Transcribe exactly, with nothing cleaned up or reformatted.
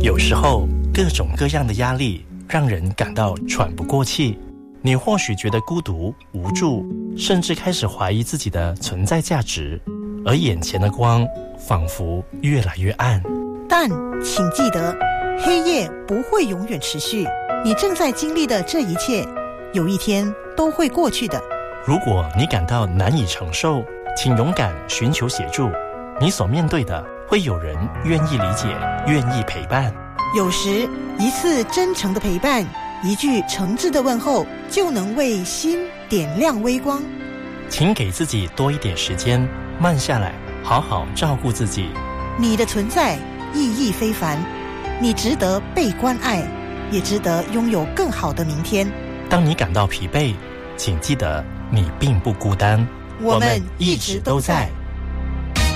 有时候，各种各样的压力让人感到喘不过气。你或许觉得孤独、无助，甚至开始怀疑自己的存在价值，而眼前的光仿佛越来越暗。 但请记得，黑夜不会永远持续，你正在经历的这一切，有一天都会过去的。 如果你感到难以承受，请勇敢寻求协助，你所面对的会有人愿意理解，愿意陪伴。 有时一次真诚的陪伴，一句诚挚的问候，就能为心点亮微光。 请给自己多一点时间，慢下来，好好照顾自己。 你的存在意义非凡，你值得被关爱，也值得拥有更好的明天。 当你感到疲惫，请记得你并不孤单， 我们一直都在。